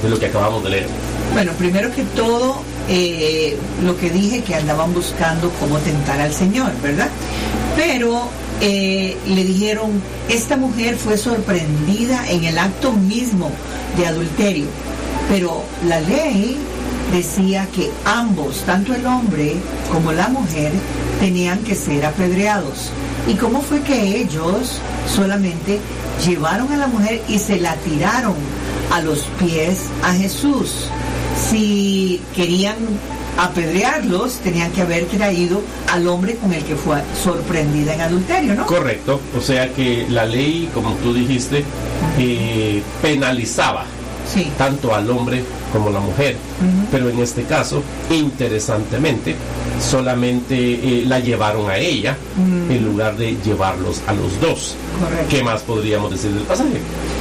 de lo que acabamos de leer? Bueno, primero que todo, lo que dije, que andaban buscando cómo tentar al Señor, ¿verdad? Pero le dijeron, esta mujer fue sorprendida en el acto mismo de adulterio, pero la ley decía que ambos, tanto el hombre como la mujer, tenían que ser apedreados. ¿Y cómo fue que ellos solamente llevaron a la mujer y se la tiraron a los pies a Jesús? Si querían apedrearlos, tenían que haber traído al hombre con el que fue sorprendida en adulterio, ¿no? Correcto, o sea que la ley, como tú dijiste, penalizaba tanto al hombre como a la mujer, pero en este caso, interesantemente, solamente la llevaron a ella en lugar de llevarlos a los dos. Correcto. ¿Qué más podríamos decir del pasaje?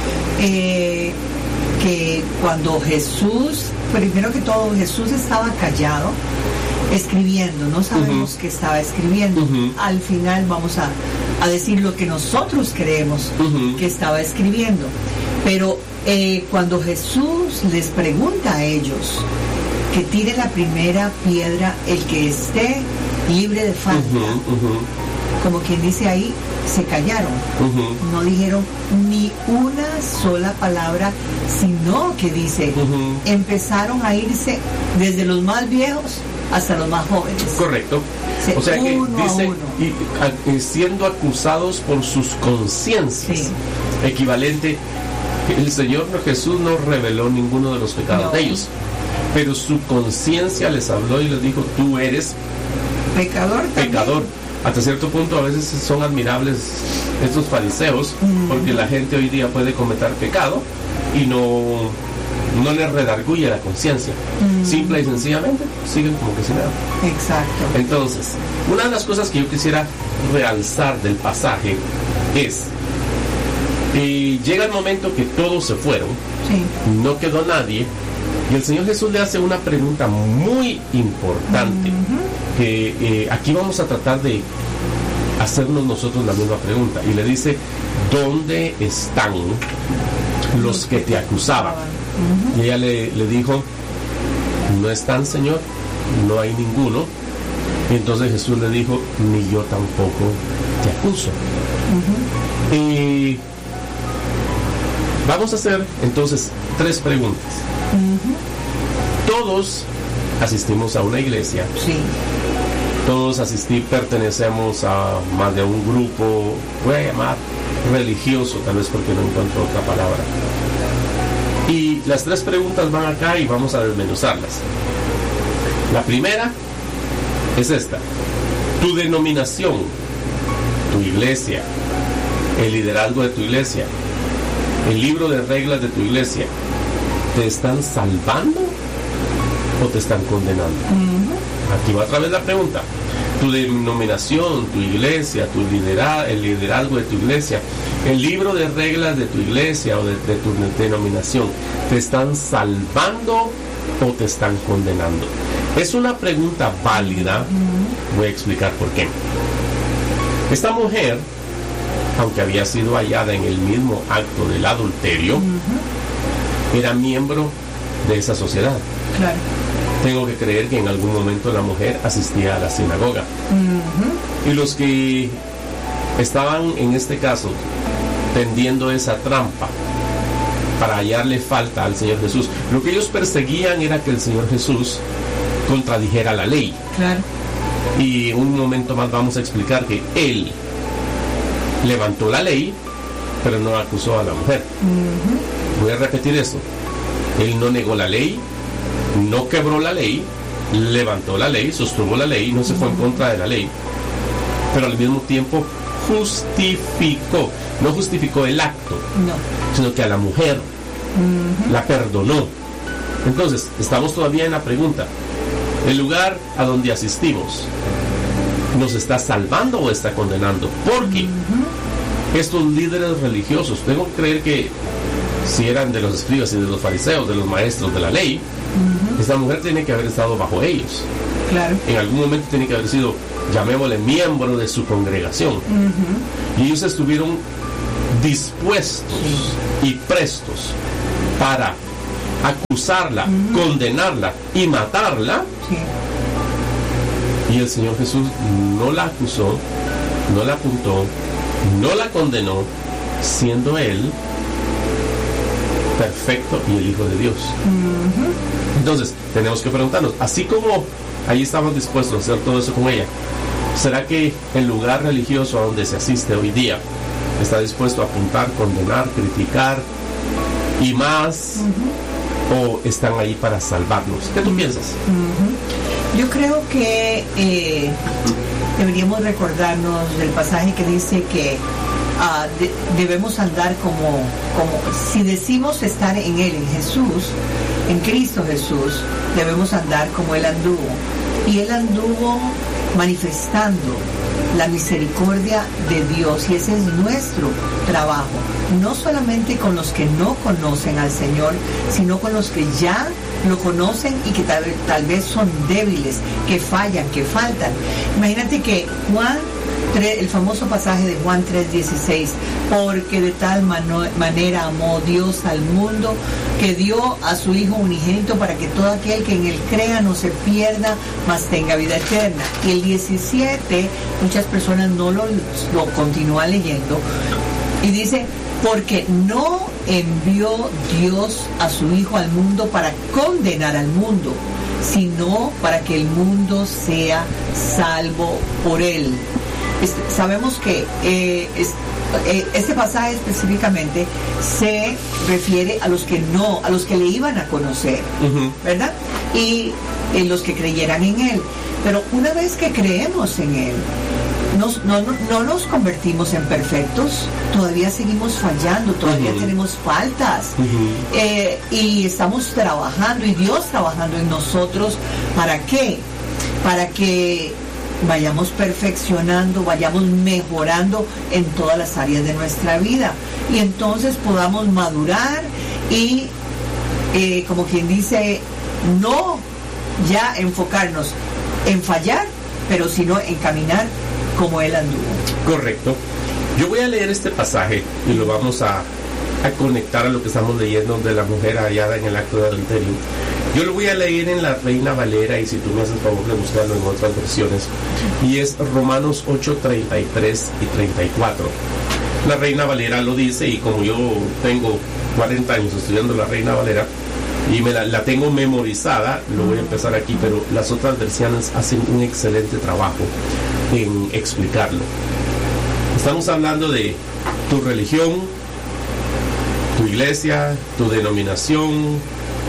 Que cuando Jesús, primero que todo, Jesús estaba callado, escribiendo, no sabemos qué estaba escribiendo. Al final vamos a decir lo que nosotros creemos que estaba escribiendo. Pero cuando Jesús les pregunta a ellos que tire la primera piedra el que esté libre de falta, como quien dice ahí, se callaron, no dijeron ni una sola palabra, sino que dice, empezaron a irse desde los más viejos hasta los más jóvenes. Correcto. O sea que dice, y siendo acusados por sus conciencias, equivalente, el Señor Jesús no reveló ninguno de los pecados de ellos, pero su conciencia les habló y les dijo, tú eres pecador. Hasta cierto punto a veces son admirables estos fariseos, porque la gente hoy día puede cometer pecado y no les redarguye la conciencia. Simple y sencillamente siguen como que sin nada. Exacto. Entonces, una de las cosas que yo quisiera realzar del pasaje es, llega el momento que todos se fueron, no quedó nadie, y el Señor Jesús le hace una pregunta muy importante, que aquí vamos a tratar de hacernos nosotros la misma pregunta, y le dice, ¿dónde están los que te acusaban? Y ella le dijo, no están, Señor, no hay ninguno. Y entonces Jesús le dijo, ni yo tampoco te acuso. Y vamos a hacer entonces 3 preguntas. Todos asistimos a una iglesia. Todos pertenecemos a más de un grupo, voy a llamar religioso, tal vez porque no encuentro otra palabra. Y las 3 preguntas van acá y vamos a desmenuzarlas. La primera es esta: tu denominación, tu iglesia, el liderazgo de tu iglesia, el libro de reglas de tu iglesia, ¿te están salvando o te están condenando? Aquí va otra vez la pregunta. Tu denominación, tu iglesia, el liderazgo de tu iglesia, el libro de reglas de tu iglesia o de tu denominación, ¿te están salvando o te están condenando? Es una pregunta válida. Voy a explicar por qué. Esta mujer, aunque había sido hallada en el mismo acto del adulterio, era miembro de esa sociedad. Claro. Tengo que creer que en algún momento la mujer asistía a la sinagoga. Y los que estaban en este caso tendiendo esa trampa para hallarle falta al Señor Jesús, lo que ellos perseguían era que el Señor Jesús contradijera la ley. Claro. Y un momento más vamos a explicar que él levantó la ley, pero no acusó a la mujer. Voy a repetir esto: él no negó la ley, no quebró la ley, levantó la ley, sostuvo la ley, no se fue en contra de la ley, pero al mismo tiempo no justificó el acto, sino que a la mujer la perdonó. Entonces, estamos todavía en la pregunta: ¿el lugar a donde asistimos nos está salvando o está condenando? Porque estos líderes religiosos, tengo que creer que si eran de los escribas y de los fariseos, de los maestros de la ley, esta mujer tiene que haber estado bajo ellos. Claro. En algún momento tiene que haber sido, llamémosle, miembro de su congregación. Y ellos estuvieron dispuestos y prestos para acusarla, condenarla y matarla. Y el Señor Jesús no la acusó, no la apuntó, no la condenó, siendo Él perfecto y el Hijo de Dios. Entonces, tenemos que preguntarnos, así como ahí estamos dispuestos a hacer todo eso con ella, ¿será que el lugar religioso a donde se asiste hoy día está dispuesto a apuntar, condenar, criticar y más? ¿O están ahí para salvarnos? ¿Qué tú piensas? Yo creo que deberíamos recordarnos del pasaje que dice que debemos andar como si decimos estar en Él, en Jesús, en Cristo Jesús, debemos andar como Él anduvo. Y Él anduvo manifestando la misericordia de Dios, y ese es nuestro trabajo, no solamente con los que no conocen al Señor, sino con los que ya lo conocen y que tal vez son débiles, que fallan, que faltan. Imagínate que el famoso pasaje de Juan 3:16, porque de tal manera amó Dios al mundo que dio a su Hijo unigénito para que todo aquel que en Él crea no se pierda, mas tenga vida eterna. Y el 17, muchas personas no lo continúan leyendo, y dice, porque no envió Dios a su Hijo al mundo para condenar al mundo, sino para que el mundo sea salvo por Él. Sabemos que este pasaje específicamente se refiere a los que le iban a conocer, ¿verdad? Y los que creyeran en Él. Pero una vez que creemos en Él, no nos convertimos en perfectos, todavía seguimos fallando, todavía tenemos faltas, y estamos trabajando, y Dios trabajando en nosotros. ¿Para qué? Para que vayamos perfeccionando, vayamos mejorando en todas las áreas de nuestra vida, y entonces podamos madurar y como quien dice, no ya enfocarnos en fallar, pero sino en caminar como Él anduvo. Correcto. Yo voy a leer este pasaje y lo vamos a conectar a lo que estamos leyendo de la mujer hallada en el acto de adulterio. Yo lo voy a leer en la Reina Valera, y si tú me haces el favor de buscarlo en otras versiones, y es Romanos 8:33 y 34. La Reina Valera lo dice, y como yo tengo 40 años estudiando la Reina Valera y la tengo memorizada, lo voy a empezar aquí, pero las otras versiones hacen un excelente trabajo en explicarlo. Estamos hablando de tu religión, tu iglesia, tu denominación,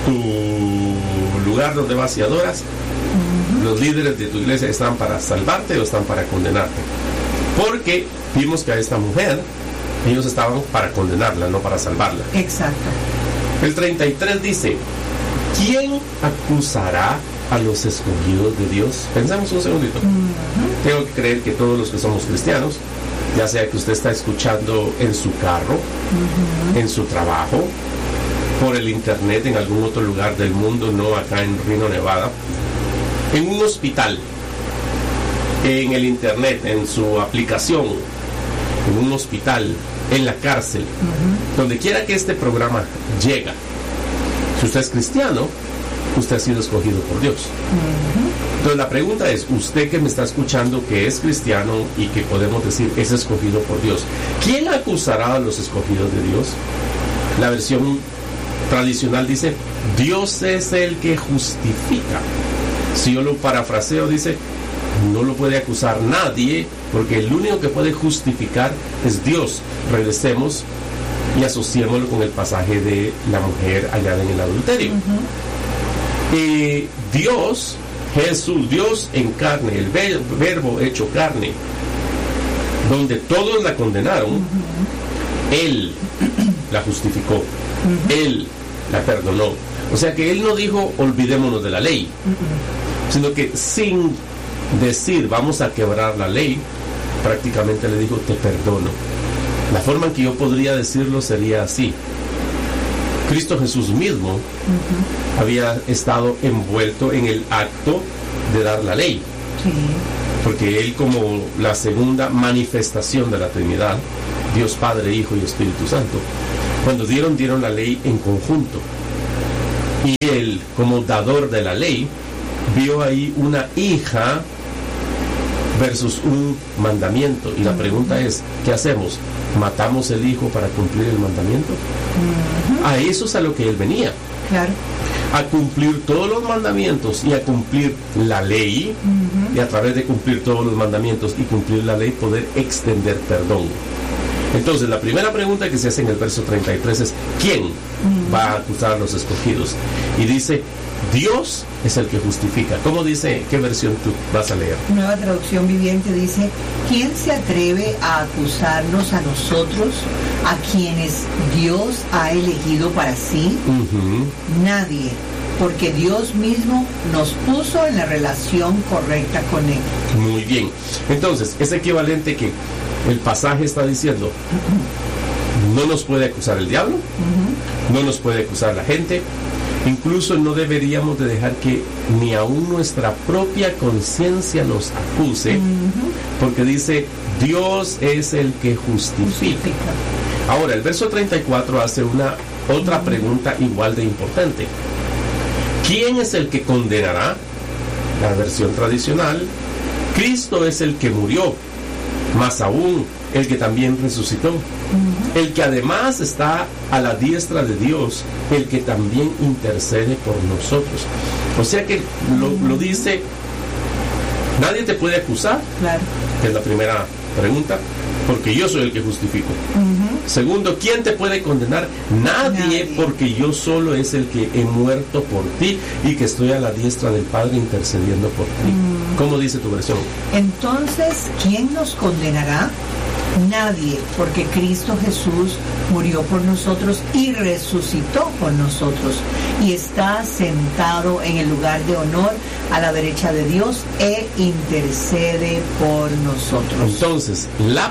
tu lugar donde vas y adoras. Los líderes de tu iglesia están para salvarte o están para condenarte, porque vimos que a esta mujer ellos estaban para condenarla, no para salvarla. Exacto. El 33 dice, ¿quién acusará a los escogidos de Dios? Pensamos un segundito. Tengo que creer que todos los que somos cristianos, ya sea que usted está escuchando en su carro, en su trabajo, por el internet en algún otro lugar del mundo, no acá en Reno, Nevada, en un hospital, en el internet, en su aplicación, en un hospital, en la cárcel, donde quiera que este programa llega, si usted es cristiano, usted ha sido escogido por Dios. Entonces la pregunta es, usted que me está escuchando, que es cristiano y que podemos decir es escogido por Dios, ¿quién acusará a los escogidos de Dios? La versión tradicional dice, Dios es el que justifica. Si yo lo parafraseo, dice, no lo puede acusar nadie, porque el único que puede justificar es Dios. Regresemos y asociémoslo con el pasaje de la mujer hallada en el adulterio. Dios, Jesús, Dios en carne, el verbo hecho carne, donde todos la condenaron, Él la justificó, Él la perdonó. O sea que Él no dijo olvidémonos de la ley, sino que sin decir vamos a quebrar la ley, prácticamente le dijo te perdono. La forma en que yo podría decirlo sería así: Cristo Jesús mismo había estado envuelto en el acto de dar la ley, porque Él, como la segunda manifestación de la Trinidad, Dios Padre, Hijo y Espíritu Santo, cuando dieron la ley en conjunto. Y él, como dador de la ley, vio ahí una hija versus un mandamiento. Y la pregunta es, ¿qué hacemos? ¿Matamos el hijo para cumplir el mandamiento? A eso es a lo que él venía. Claro. A cumplir todos los mandamientos y a cumplir la ley, y a través de cumplir todos los mandamientos y cumplir la ley, poder extender perdón. Entonces, la primera pregunta que se hace en el verso 33 es, ¿quién va a acusar a los escogidos? Y dice, Dios es el que justifica. ¿Cómo dice? ¿Qué versión tú vas a leer? Nueva Traducción Viviente dice, ¿quién se atreve a acusarnos a nosotros, a quienes Dios ha elegido para sí? Nadie, porque Dios mismo nos puso en la relación correcta con Él. Muy bien. Entonces, es equivalente que el pasaje está diciendo, no nos puede acusar el diablo, no nos puede acusar la gente, incluso no deberíamos de dejar que ni aún nuestra propia conciencia nos acuse, porque dice, Dios es el que justifica. Ahora, el verso 34 hace otra pregunta igual de importante. ¿Quién es el que condenará? La versión tradicional, Cristo es el que murió, más aún el que también resucitó, el que además está a la diestra de Dios, el que también intercede por nosotros. O sea que lo dice, nadie te puede acusar, claro, que es la primera pregunta, porque yo soy el que justifico. Segundo, ¿quién te puede condenar? Nadie, porque yo solo es el que he muerto por ti y que estoy a la diestra del Padre intercediendo por ti. ¿Cómo dice tu versión? Entonces, ¿quién nos condenará? Nadie, porque Cristo Jesús murió por nosotros y resucitó por nosotros y está sentado en el lugar de honor a la derecha de Dios e intercede por nosotros. Entonces, la